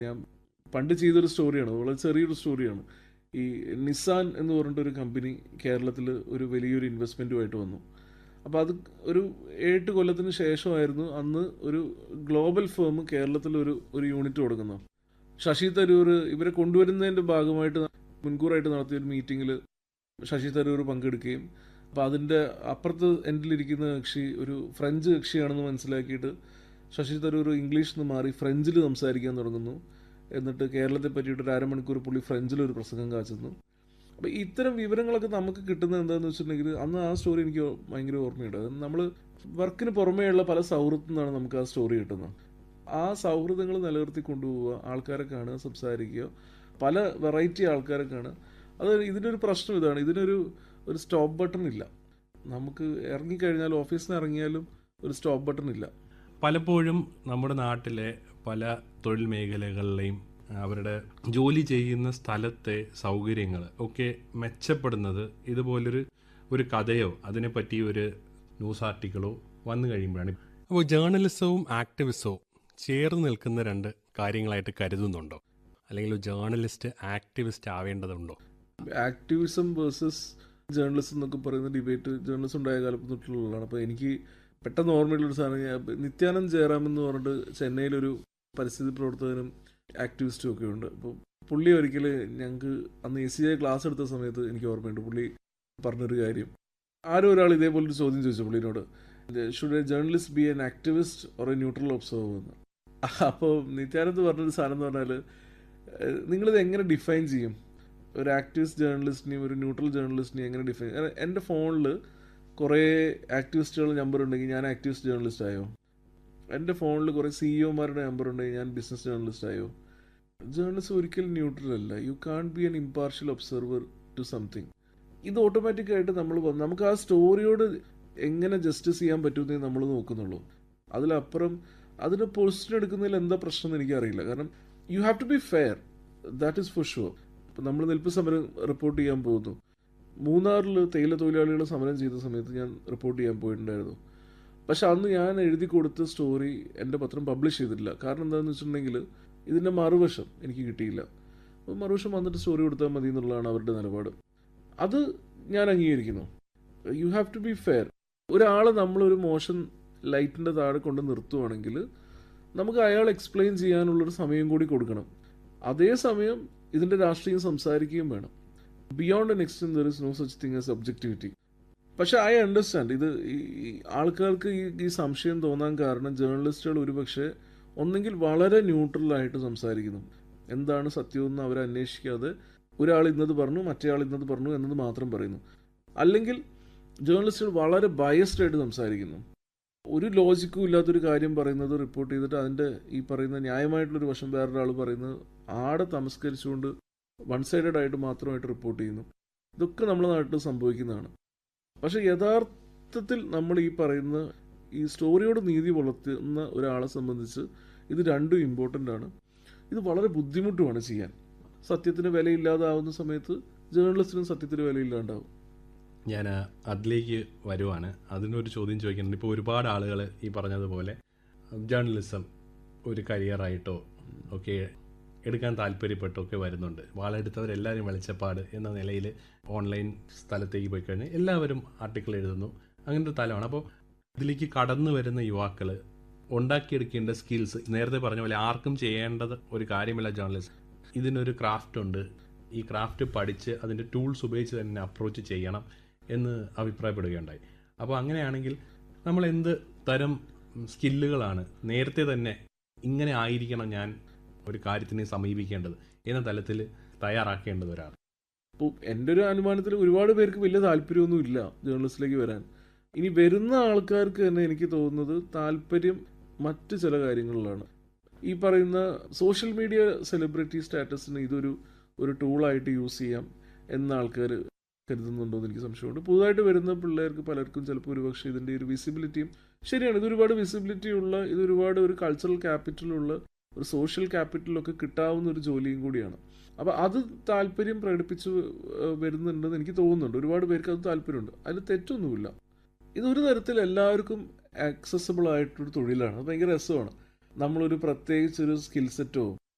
ഞാൻ പണ്ട് ചെയ്തൊരു സ്റ്റോറിയാണ്, വളരെ ചെറിയൊരു സ്റ്റോറിയാണ്. ഈ നിസാൻ എന്ന് പറഞ്ഞിട്ടൊരു കമ്പനി കേരളത്തിൽ ഒരു വലിയൊരു ഇൻവെസ്റ്റ്മെൻറ്റുമായിട്ട് വന്നു. അപ്പോൾ അത് ഒരു 7 കൊല്ലത്തിന് ശേഷമായിരുന്നു അന്ന് ഒരു ഗ്ലോബൽ ഫേം കേരളത്തിൽ ഒരു യൂണിറ്റ് കൊടുക്കുന്നത്. ശശി തരൂർ ഇവരെ കൊണ്ടുവരുന്നതിൻ്റെ ഭാഗമായിട്ട് മുൻകൂറായിട്ട് നടത്തിയൊരു മീറ്റിങ്ങിൽ ശശി തരൂർ പങ്കെടുക്കുകയും, അപ്പോൾ അതിൻ്റെ അപ്പുറത്ത് എൻഡിലിരിക്കുന്ന കക്ഷി ഒരു ഫ്രഞ്ച് കക്ഷിയാണെന്ന് മനസ്സിലാക്കിയിട്ട് ശശി തരൂർ ഇംഗ്ലീഷിൽ നിന്ന് മാറി ഫ്രഞ്ചിൽ സംസാരിക്കാൻ തുടങ്ങുന്നു. എന്നിട്ട് കേരളത്തെ പറ്റിയിട്ട് ഒരു അരമണിക്കൂർ പുള്ളി ഫ്രഞ്ചിലൊരു പ്രസംഗം കാച്ചുന്നു. അപ്പോൾ ഇത്തരം വിവരങ്ങളൊക്കെ നമുക്ക് കിട്ടുന്നത് എന്താണെന്ന് വെച്ചിട്ടുണ്ടെങ്കിൽ അന്ന് ആ സ്റ്റോറി എനിക്ക് ഭയങ്കര ഓർമ്മയുണ്ട്. നമ്മൾ വർക്കിന് പുറമേയുള്ള പല സൗഹൃദത്തിൽ നിന്നാണ് നമുക്ക് ആ സ്റ്റോറി കിട്ടുന്നത്. ആ സൗഹൃദങ്ങൾ നിലനിർത്തി കൊണ്ടുപോവുക, ആൾക്കാരെ കാണുക, സംസാരിക്കുക, പല വെറൈറ്റി ആൾക്കാരെ കാണുക. അത് ഇതിനൊരു പ്രശ്നം ഇതാണ്, ഒരു സ്റ്റോപ്പ് ബട്ടൺ ഇല്ല. നമുക്ക് ഇറങ്ങിക്കഴിഞ്ഞാൽ ഓഫീസിൽ നിന്ന് ഇറങ്ങിയാലും ഒരു സ്റ്റോപ്പ് ബട്ടൺ ഇല്ല. പലപ്പോഴും നമ്മുടെ നാട്ടിലെ പല തൊഴിൽ മേഖലകളിലെയും അവരുടെ ജോലി ചെയ്യുന്ന സ്ഥലത്തെ സൗകര്യങ്ങൾ ഒക്കെ മെച്ചപ്പെടുന്നത് ഇതുപോലൊരു കഥയോ അതിനെപ്പറ്റി ഒരു ന്യൂസ് ആർട്ടിക്കിളോ വന്നു കഴിയുമ്പോഴാണ്. അപ്പോൾ ജേർണലിസവും ആക്ടിവിസവും ചേർന്ന് നിൽക്കുന്ന രണ്ട് കാര്യങ്ങളായിട്ട് കരുതുന്നുണ്ടോ? അല്ലെങ്കിൽ journalist activist ആവേണ്ടതുണ്ടോ? Activism versus journalism എന്നൊക്കെ പറയുന്ന ഡിബേറ്റ് ജേർണലിസം ഉണ്ടായ കാലത്ത് തൊട്ടുള്ളതാണ്. അപ്പോൾ എനിക്ക് പെട്ടെന്ന് ഓർമ്മയുള്ളൊരു സാധനം, നിത്യാനന്ദ് ജയറാം എന്ന് പറഞ്ഞിട്ട് ചെന്നൈയിലൊരു പരിസ്ഥിതി പ്രവർത്തകനും ആക്ടിവിസ്റ്റും ഒക്കെ ഉണ്ട്. അപ്പോൾ പുള്ളി ഒരിക്കൽ ഞങ്ങൾക്ക് അന്ന് ACI ക്ലാസ് എടുത്ത സമയത്ത് എനിക്ക് ഓർമ്മയുണ്ട്, പുള്ളി പറഞ്ഞൊരു കാര്യം. ആരോ ഒരാൾ ഇതേപോലൊരു ചോദ്യം ചോദിച്ചു പുള്ളിനോട്, should A journalist B N activist or A neutral observer എന്ന്. അപ്പോൾ നിത്യാനന്ദ് പറഞ്ഞൊരു സാധനം എന്ന് പറഞ്ഞാൽ, നിങ്ങളിത് എങ്ങനെ ഡിഫൈൻ ചെയ്യും? ഒരു ആക്ടിവിസ്റ്റ് ജേർണലിസ്റ്റിനെയും ഒരു ന്യൂട്രൽ ജേർണലിസ്റ്റിനെയും എങ്ങനെ ഡിഫൈൻ? എൻ്റെ ഫോണിൽ കുറേ ആക്ടിവിസ്റ്റുകൾ നമ്പർ ഉണ്ടെങ്കിൽ ഞാൻ ആക്ടിവിസ്റ്റ് ജേർണലിസ്റ്റ് ആയോ? എൻ്റെ ഫോണിൽ കുറേ CEOമാരുടെ നമ്പർ ഉണ്ടെങ്കിൽ ഞാൻ ബിസിനസ് ജേർണലിസ്റ്റ് ആയോ? ജേർണലിസ്റ്റ് ഒരിക്കലും ന്യൂട്രൽ അല്ല. U can't B N impartial observer to something. ഇത് ഓട്ടോമാറ്റിക്കായിട്ട് നമുക്ക് ആ സ്റ്റോറിയോട് എങ്ങനെ ജസ്റ്റിസ് ചെയ്യാൻ പറ്റുമെന്നേ നമ്മൾ നോക്കുന്നുള്ളൂ. അതിലപ്പുറം അതിനെ പൊസിഷൻ എടുക്കുന്നതിൽ എന്താ പ്രശ്നം എന്ന് എനിക്കറിയില്ല. കാരണം you have to B fair, that is for sure. ഇപ്പം നമ്മൾ നെൽപ്പ് സമരം റിപ്പോർട്ട് ചെയ്യാൻ പോകുന്നു. മൂന്നാറിൽ തേയില തൊഴിലാളികൾ സമരം ചെയ്ത സമയത്ത് ഞാൻ റിപ്പോർട്ട് ചെയ്യാൻ പോയിട്ടുണ്ടായിരുന്നു. പക്ഷെ അന്ന് ഞാൻ എഴുതി കൊടുത്ത സ്റ്റോറി എൻ്റെ പത്രം പബ്ലിഷ് ചെയ്തിട്ടില്ല. കാരണം എന്താണെന്ന് വെച്ചിട്ടുണ്ടെങ്കിൽ ഇതിൻ്റെ മറുവശം എനിക്ക് കിട്ടിയില്ല. അപ്പോൾ മറുവശം വന്നിട്ട് സ്റ്റോറി കൊടുത്താൽ മതി എന്നുള്ളതാണ് അവരുടെ നിലപാട്. അത് ഞാൻ അംഗീകരിക്കുന്നു. You have to B fair. ഒരാളെ നമ്മളൊരു മോശം ലൈറ്റിൻ്റെ താഴെ കൊണ്ട് നിർത്തുവാണെങ്കിൽ നമുക്ക് അയാൾ എക്സ്പ്ലെയിൻ ചെയ്യാനുള്ളൊരു സമയം കൂടി കൊടുക്കണം. അതേസമയം ഇതിൻ്റെ രാഷ്ട്രീയം സംസാരിക്കുകയും വേണം. Beyond N extent there is no such thing as objectivity. പക്ഷെ ഐ അണ്ടർസ്റ്റാൻഡ് ഇത് ഈ ആൾക്കാർക്ക് ഈ സംശയം തോന്നാൻ കാരണം ജേർണലിസ്റ്റുകൾ ഒരുപക്ഷെ ഒന്നെങ്കിൽ വളരെ ന്യൂട്രലായിട്ട് സംസാരിക്കുന്നു, എന്താണ് സത്യമെന്ന് അവരെ അന്വേഷിക്കാതെ ഒരാൾ ഇന്നത് പറഞ്ഞു മറ്റേ ആൾ ഇന്നത് പറഞ്ഞു എന്നത് മാത്രം പറയുന്നു. അല്ലെങ്കിൽ ജേർണലിസ്റ്റുകൾ വളരെ ബയസ്ഡ് ആയിട്ട് സംസാരിക്കുന്നു. ഒരു ലോജിക്കും ഇല്ലാത്തൊരു കാര്യം പറയുന്നത് റിപ്പോർട്ട് ചെയ്തിട്ട് അതിൻ്റെ ഈ പറയുന്ന ന്യായമായിട്ടുള്ളൊരു വശം വേറൊരാൾ പറയുന്നത് ആടെ തമസ്കരിച്ചുകൊണ്ട് വൺ സൈഡഡ് ആയിട്ട് മാത്രമായിട്ട് റിപ്പോർട്ട് ചെയ്യുന്നു. ഇതൊക്കെ നമ്മുടെ നാട്ടിൽ സംഭവിക്കുന്നതാണ്. പക്ഷേ യഥാർത്ഥത്തിൽ നമ്മൾ ഈ പറയുന്ന ഈ സ്റ്റോറിയോട് നീതി പുലർത്തുന്ന ഒരാളെ സംബന്ധിച്ച് ഇത് രണ്ടും ഇമ്പോർട്ടൻ്റ് ആണ്. ഇത് വളരെ ബുദ്ധിമുട്ടുമാണ് ചെയ്യാൻ. സത്യത്തിന് വിലയില്ലാതാവുന്ന സമയത്ത് ജേർണലിസ്റ്റിനും സത്യത്തിന് വിലയില്ലാണ്ടാവും. ഞാൻ അതിലേക്ക് വരുവാണ്. അതിനൊരു ചോദ്യം ചോദിക്കുന്നുണ്ട്. ഇപ്പോൾ ഒരുപാട് ആളുകൾ ഈ പറഞ്ഞതുപോലെ ജേർണലിസം ഒരു കരിയറായിട്ടോ ഒക്കെ എടുക്കാൻ താല്പര്യപ്പെട്ടൊക്കെ വരുന്നുണ്ട്. വാളെടുത്തവരെല്ലാവരും വെളിച്ചപ്പാട് എന്ന നിലയിൽ ഓൺലൈൻ സ്ഥലത്തേക്ക് പോയി കഴിഞ്ഞാൽ എല്ലാവരും ആർട്ടിക്കിൾ എഴുതുന്നു. അങ്ങനത്തെ തലമാണ്. അപ്പോൾ ഇതിലേക്ക് കടന്നു വരുന്ന യുവാക്കൾ ഉണ്ടാക്കിയെടുക്കേണ്ട സ്കിൽസ്, നേരത്തെ പറഞ്ഞ പോലെ ആർക്കും ചെയ്യേണ്ടത് ഒരു കാര്യമില്ല ജേർണലിസം. ഇതിനൊരു ക്രാഫ്റ്റ് ഉണ്ട്. ഈ ക്രാഫ്റ്റ് പഠിച്ച് അതിൻ്റെ ടൂൾസ് ഉപയോഗിച്ച് തന്നെ അപ്രോച്ച് ചെയ്യണം എന്ന് അഭിപ്രായപ്പെടുകയുണ്ടായി. അപ്പോൾ അങ്ങനെയാണെങ്കിൽ നമ്മൾ എന്ത് തരം സ്കില്ലുകളാണ് നേരത്തെ തന്നെ ഇങ്ങനെ ആയിരിക്കണം ഞാൻ ഒരു കാര്യത്തിനെ സമീപിക്കേണ്ടത് എന്ന തലത്തിൽ തയ്യാറാക്കേണ്ടത് ഒരാൾ? അപ്പോൾ എൻ്റെ ഒരു അനുമാനത്തിൽ ഒരുപാട് പേർക്ക് വലിയ താല്പര്യമൊന്നും ഇല്ല ജേർണലിസ്റ്റിലേക്ക് വരാൻ. ഇനി വരുന്ന ആൾക്കാർക്ക് തന്നെ എനിക്ക് തോന്നുന്നത് താല്പര്യം മറ്റ് ചില കാര്യങ്ങളിലാണ്. ഈ പറയുന്ന സോഷ്യൽ മീഡിയ സെലിബ്രിറ്റി സ്റ്റാറ്റസിന് ഒരു ടൂളായിട്ട് യൂസ് ചെയ്യാം എന്ന ആൾക്കാർ കരുതുന്നുണ്ടോ എന്ന് എനിക്ക് സംശയമുണ്ട്. പുതുതായിട്ട് വരുന്ന പിള്ളേർക്ക് പലർക്കും ചിലപ്പോൾ ഒരുപക്ഷെ ഇതിൻ്റെ ഒരു വിസിബിലിറ്റിയും ശരിയാണ്, ഇതൊരുപാട് വിസിബിലിറ്റി ഉള്ള, ഇതൊരുപാട് ഒരു കൾച്ചറൽ ക്യാപിറ്റലുള്ള, ഒരു സോഷ്യൽ ക്യാപിറ്റലൊക്കെ കിട്ടാവുന്ന ഒരു ജോലിയും കൂടിയാണ്. അപ്പോൾ അത് താല്പര്യം പ്രകടിപ്പിച്ച് വരുന്നുണ്ടെന്ന് എനിക്ക് തോന്നുന്നുണ്ട്. ഒരുപാട് പേർക്ക് അത് താല്പര്യമുണ്ട്, അതിൽ തെറ്റൊന്നുമില്ല. ഇതൊരു തരത്തിൽ എല്ലാവർക്കും ആക്സസിബിൾ ആയിട്ടൊരു തൊഴിലാണ്. അത് ഭയങ്കര രസമാണ്. നമ്മളൊരു പ്രത്യേകിച്ചൊരു സ്കിൽ സെറ്റോ